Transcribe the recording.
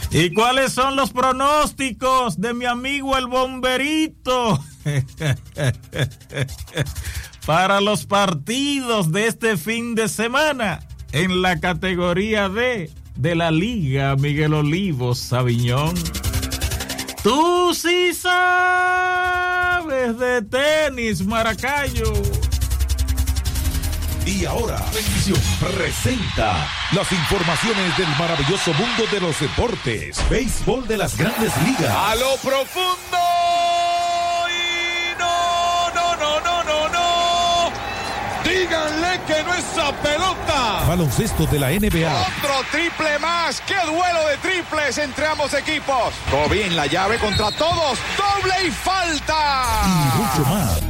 ¿Y cuáles son los pronósticos de mi amigo el Bomberito para los partidos de este fin de semana en la categoría D de la Liga Miguel Olivos Sabiñón? Tú sí sabes de tenis, Maracayo. Y ahora, Bendición presenta las informaciones del maravilloso mundo de los deportes. Béisbol de las Grandes Ligas. A lo profundo. Y no. Díganle que no es esa pelota. Baloncesto de la NBA. Otro triple más. ¡Qué duelo de triples entre ambos equipos! Kobe en la llave contra todos. ¡Doble y falta! Y mucho más.